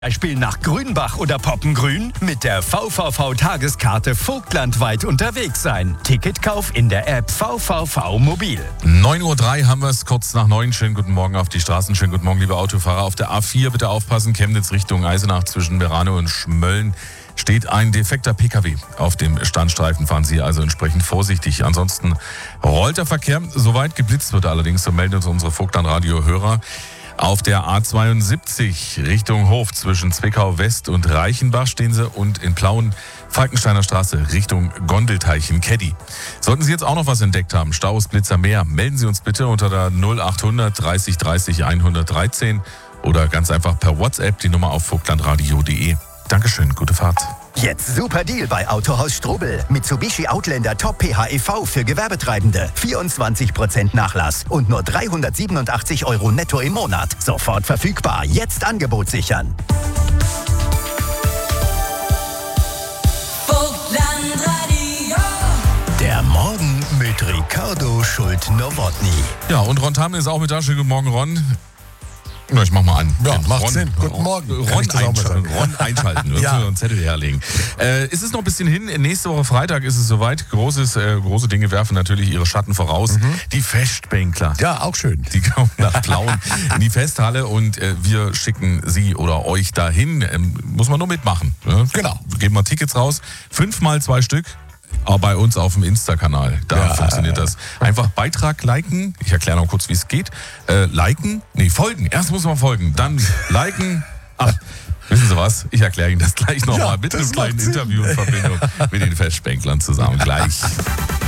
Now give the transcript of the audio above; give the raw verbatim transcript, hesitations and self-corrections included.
Beispiel nach Grünbach oder Poppengrün mit der V V V-Tageskarte vogtlandweit unterwegs sein. Ticketkauf in der App V V V Mobil. neun Uhr drei haben wir es, kurz nach neun. Schönen guten Morgen auf die Straßen. Schönen guten Morgen, liebe Autofahrer. Auf der A vier bitte aufpassen. Chemnitz Richtung Eisenach zwischen Merano und Schmölln steht ein defekter P K W. Auf dem Standstreifen fahren Sie also entsprechend vorsichtig. Ansonsten rollt der Verkehr. Soweit geblitzt wird allerdings, so melden uns unsere Vogtland-Radio-Hörer. Auf der A zweiundsiebzig Richtung Hof zwischen Zwickau West und Reichenbach stehen sie und in Plauen Falkensteiner Straße Richtung Gondelteichen Caddy. Sollten Sie jetzt auch noch was entdeckt haben, Staus, Blitzer, mehr, melden Sie uns bitte unter der null achthundert dreißig dreißig hundertdreizehn oder ganz einfach per WhatsApp die Nummer auf vogtlandradio punkt de. Dankeschön, gute Fahrt. Jetzt super Deal bei Autohaus Strobel. Mitsubishi Outlander Top P H E V für Gewerbetreibende. vierundzwanzig Prozent Nachlass und nur dreihundertsiebenundachtzig Euro netto im Monat. Sofort verfügbar. Jetzt Angebot sichern. Der Morgen mit Ricardo Schult-Nowotny. Ja, und Ron Tamm ist auch mit da. Schönen guten Morgen, Ron. Ja, ich mach mal an. Ja, macht Ron, Sinn. Guten Morgen. Ron, einschalten. Ron einschalten. Ja. Wir einen Zettel herlegen. Äh, ist es noch ein bisschen hin? Nächste Woche Freitag ist es soweit. Großes, äh, große Dinge werfen natürlich ihre Schatten voraus. Mhm. Die Festbänkler. Ja, auch schön. Die kommen nach Plauen in die Festhalle und äh, wir schicken Sie oder euch dahin. Ähm, muss man nur mitmachen. Ne? Genau. Wir geben mal Tickets raus. Fünfmal zwei Stück. Auch bei uns auf dem Insta-Kanal. Da ja, funktioniert das. Einfach Beitrag liken. Ich erkläre noch kurz, wie es geht. Äh, liken? Nee, folgen. Erst muss man folgen. Dann liken. Ach, wissen Sie was? Ich erkläre Ihnen das gleich nochmal Ja, mit das einem kleinen macht Sinn. Interview in Verbindung mit den Festbänklern zusammen. Gleich.